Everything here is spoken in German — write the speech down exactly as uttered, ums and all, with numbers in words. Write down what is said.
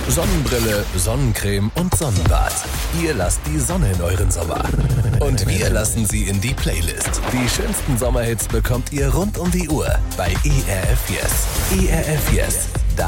Sonnenbrille, Sonnencreme und Sonnenbad. Ihr lasst die Sonne in euren Sommer. Und wir lassen sie in die Playlist. Die schönsten Sommerhits bekommt ihr rund um die Uhr bei E R F Yes. E R F Yes.